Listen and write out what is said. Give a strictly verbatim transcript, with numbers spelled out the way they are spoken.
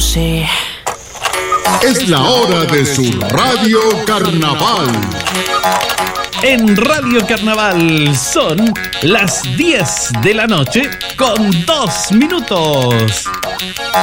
sé. Es la hora de su Radio Carnaval. En Radio Carnaval son las diez de la noche con dos minutos.